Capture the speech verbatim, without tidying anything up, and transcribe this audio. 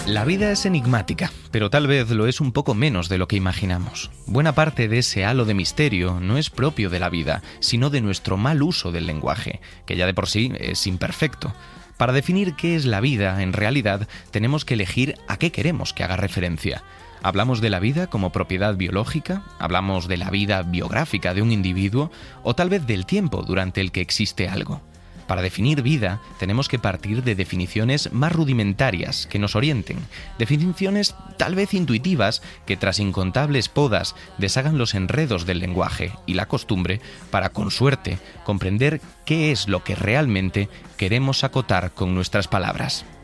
La vida es enigmática, pero tal vez lo es un poco menos de lo que imaginamos. Buena parte de ese halo de misterio no es propio de la vida, sino de nuestro mal uso del lenguaje, que ya de por sí es imperfecto. Para definir qué es la vida, en realidad, tenemos que elegir a qué queremos que haga referencia. ¿Hablamos de la vida como propiedad biológica? ¿Hablamos de la vida biográfica de un individuo? ¿O tal vez del tiempo durante el que existe algo? Para definir vida, tenemos que partir de definiciones más rudimentarias que nos orienten, definiciones tal vez intuitivas que tras incontables podas deshagan los enredos del lenguaje y la costumbre para, con suerte, comprender qué es lo que realmente queremos acotar con nuestras palabras.